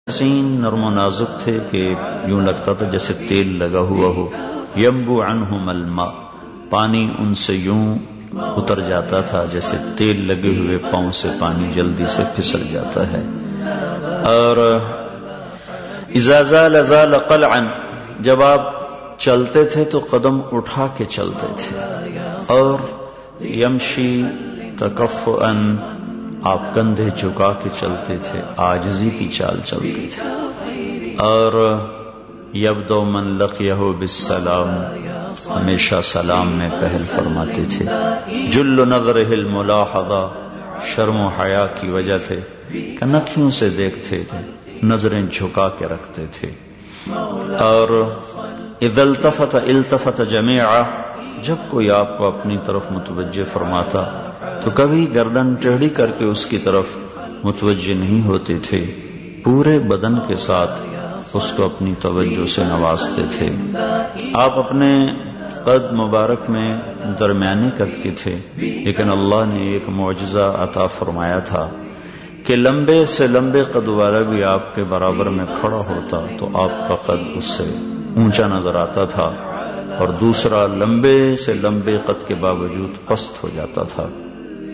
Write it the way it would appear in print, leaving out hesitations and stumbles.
حسین نرم و نازک تھے کہ یوں لگتا تھا جیسے تیل لگا ہوا ہو. ینبو عنہم الماء، پانی ان سے یوں اتر جاتا تھا جیسے تیل لگے ہوئے پاؤں سے پانی جلدی سے پھسل جاتا ہے. اور اذا زال زال قلعا، جب آپ چلتے تھے تو قدم اٹھا کے چلتے تھے. اور یمشی تکفؤا، آپ کندھے جھکا کے چلتے تھے، عاجزی کی چال چلتے تھے. اور یبدو من لقیہ بالسلام، ہمیشہ سلام میں پہل فرماتے تھے. جل نظرہ الملاحظہ، شرم و حیا کی وجہ سے کنکھیوں سے دیکھتے تھے، نظریں جھکا کے رکھتے تھے. اور اذا التفت التفت جمیعا، جب کوئی آپ کو اپنی طرف متوجہ فرماتا تو کبھی گردن ٹیڑھی کر کے اس کی طرف متوجہ نہیں ہوتے تھے، پورے بدن کے ساتھ اس کو اپنی توجہ سے نوازتے تھے. آپ اپنے قد مبارک میں درمیانے قد کے تھے، لیکن اللہ نے ایک معجزہ عطا فرمایا تھا کہ لمبے سے لمبے قد والا بھی آپ کے برابر میں کھڑا ہوتا تو آپ کا قد اس سے اونچا نظر آتا تھا، اور دوسرا لمبے سے لمبے قد کے باوجود پست ہو جاتا تھا.